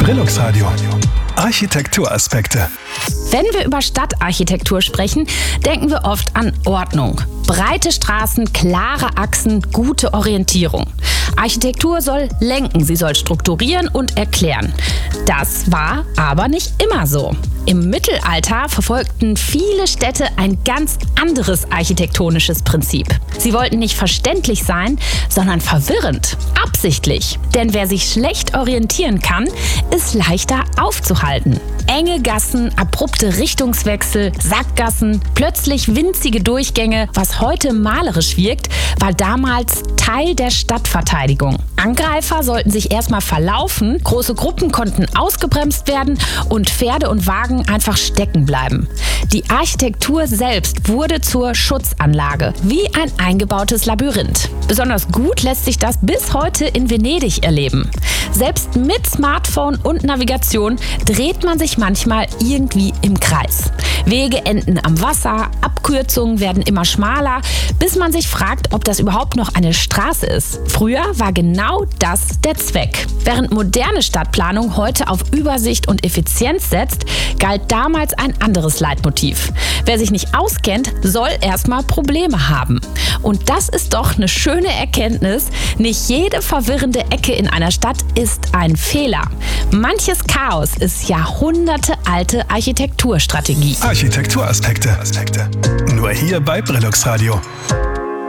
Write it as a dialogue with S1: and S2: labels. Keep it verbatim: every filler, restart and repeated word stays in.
S1: Brillux Radio. Architekturaspekte.
S2: Wenn wir über Stadtarchitektur sprechen, denken wir oft an Ordnung. Breite Straßen, klare Achsen, gute Orientierung. Architektur soll lenken, sie soll strukturieren und erklären. Das war aber nicht immer so. Im Mittelalter verfolgten viele Städte ein ganz anderes architektonisches Prinzip. Sie wollten nicht verständlich sein, sondern verwirrend, absichtlich. Denn wer sich schlecht orientieren kann, ist leichter aufzuhalten. Enge Gassen, abrupte Richtungswechsel, Sackgassen, plötzlich winzige Durchgänge, was heute malerisch wirkt, war damals Teil der Stadtverteidigung. Angreifer sollten sich erstmal verlaufen, große Gruppen konnten ausgebremst werden und Pferde und Wagen einfach stecken bleiben. Die Architektur selbst wurde zur Schutzanlage, wie ein eingebautes Labyrinth. Besonders gut lässt sich das bis heute in Venedig erleben. Selbst mit Smartphone und Navigation dreht man sich manchmal irgendwie im Kreis. Wege enden am Wasser, Abkürzungen werden immer schmaler, bis man sich fragt, ob das überhaupt noch eine Straße ist. Früher war genau das der Zweck. Während moderne Stadtplanung heute auf Übersicht und Effizienz setzt, galt damals ein anderes Leitmotiv. Wer sich nicht auskennt, soll erstmal Probleme haben. Und das ist doch eine schöne Erkenntnis. Nicht jede verwirrende Ecke in einer Stadt ist ein Fehler. Manches Chaos ist jahrhundertealte Architekturstrategie.
S1: Architekturaspekte. Nur hier bei Brillux Radio.